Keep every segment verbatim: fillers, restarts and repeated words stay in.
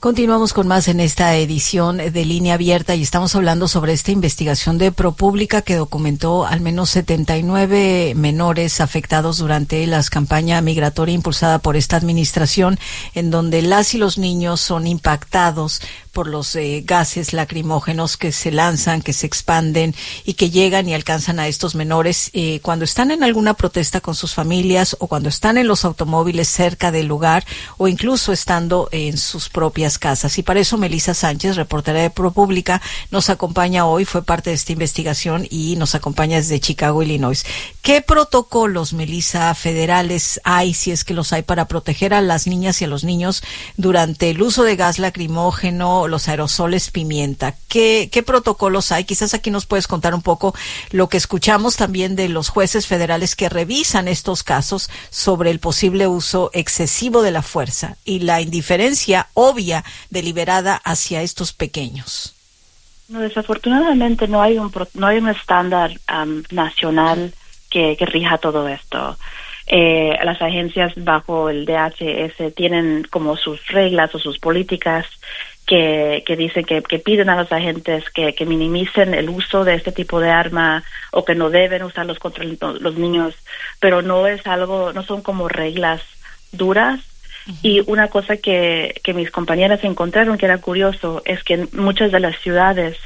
Continuamos con más en esta edición de Línea Abierta y estamos hablando sobre esta investigación de ProPublica que documentó al menos setenta y nueve menores afectados durante la campaña migratoria impulsada por esta administración, en donde las y los niños son impactados por los eh, gases lacrimógenos que se lanzan, que se expanden y que llegan y alcanzan a estos menores eh, cuando están en alguna protesta con sus familias o cuando están en los automóviles cerca del lugar o incluso estando en sus propias casas. Y para eso Melissa Sánchez, reportera de ProPublica, nos acompaña hoy, fue parte de esta investigación y nos acompaña desde Chicago, Illinois. ¿Qué protocolos, Melissa, federales hay, si es que los hay, para proteger a las niñas y a los niños durante el uso de gas lacrimógeno, los aerosoles pimienta? ¿Qué, qué protocolos hay? Quizás aquí nos puedes contar un poco lo que escuchamos también de los jueces federales que revisan estos casos sobre el posible uso excesivo de la fuerza y la indiferencia obvia deliberada hacia estos pequeños. No, desafortunadamente no hay un no hay un estándar um, nacional que, que rija todo esto. Eh, las agencias bajo el D H S tienen como sus reglas o sus políticas que, que dicen que, que piden a los agentes que, que minimicen el uso de este tipo de arma o que no deben usarlos contra los niños, pero no es algo, no son como reglas duras. Uh-huh. Y una cosa que, que mis compañeras encontraron que era curioso es que en muchas de las ciudades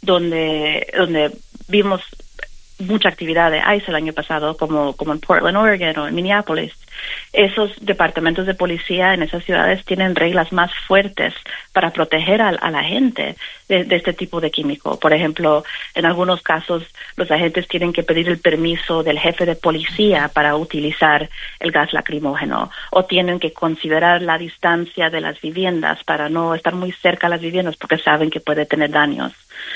donde, donde vimos mucha actividad de ICE el año pasado, como, como en Portland, Oregon o en Minneapolis, esos departamentos de policía en esas ciudades tienen reglas más fuertes para proteger a, a la gente de, de este tipo de químico. Por ejemplo, en algunos casos los agentes tienen que pedir el permiso del jefe de policía para utilizar el gas lacrimógeno, o tienen que considerar la distancia de las viviendas para no estar muy cerca a las viviendas porque saben que puede tener daños.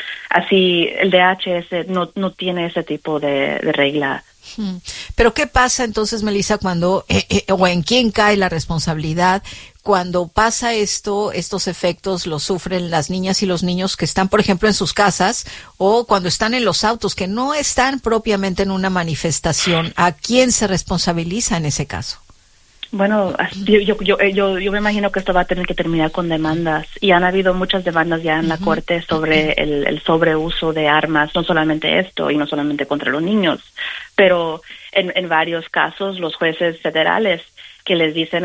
Así, el D H S no, no tiene ese tipo de, de regla. Pero ¿qué pasa entonces, Melissa, cuando, eh, eh, o en quién cae la responsabilidad cuando pasa esto, estos efectos los sufren las niñas y los niños que están, por ejemplo, en sus casas, o cuando están en los autos, que no están propiamente en una manifestación? ¿A quién se responsabiliza en ese caso? Bueno, yo, yo, yo, yo, yo me imagino que esto va a tener que terminar con demandas, y han habido muchas demandas ya en uh-huh. la corte sobre el, el sobreuso de armas, no solamente esto y no solamente contra los niños, pero en, en varios casos los jueces federales que les dicen